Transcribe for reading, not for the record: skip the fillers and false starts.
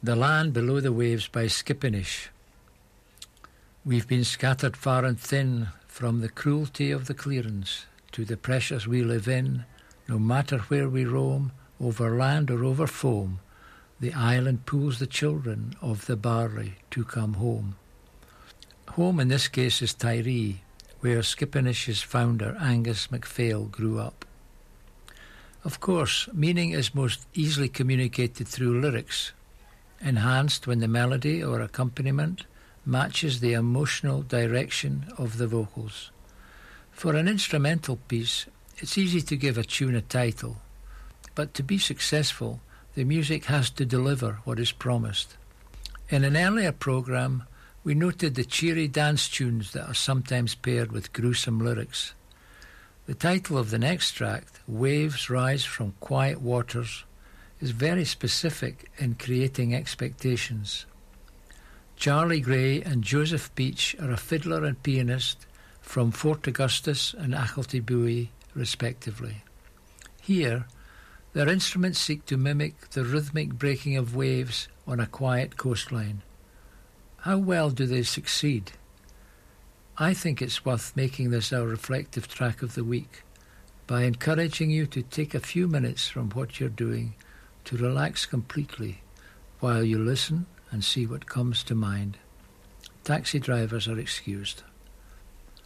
The Land Below the Waves by Skippinish. We've been scattered far and thin from the cruelty of the clearance to the pressures we live in, no matter where we roam, over land or over foam, the island pulls the children of the barley to come home. Home in this case is Tiree, where Skippinish's founder Angus MacPhail grew up. Of course, meaning is most easily communicated through lyrics, enhanced when the melody or accompaniment matches the emotional direction of the vocals. For an instrumental piece, it's easy to give a tune a title, but to be successful, the music has to deliver what is promised. In an earlier programme, we noted the cheery dance tunes that are sometimes paired with gruesome lyrics. The title of the next track, Waves Rise from Quiet Waters, is very specific in creating expectations. Charlie Gray and Joseph Beach are a fiddler and pianist from Fort Augustus and Achilty respectively. Here, their instruments seek to mimic the rhythmic breaking of waves on a quiet coastline. How well do they succeed? I think it's worth making this our reflective track of the week by encouraging you to take a few minutes from what you're doing to relax completely while you listen and see what comes to mind. Taxi drivers are excused.